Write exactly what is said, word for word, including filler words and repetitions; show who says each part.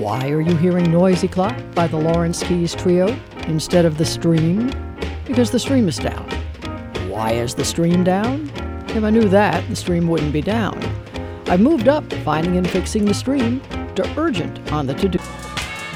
Speaker 1: Why are you hearing Noisy Clock by the Lawrence Keys Trio instead of The Stream? Because the stream is down. Why is the stream down? If I knew that, the stream wouldn't be down. I've moved up finding and fixing the stream to urgent on the to-do.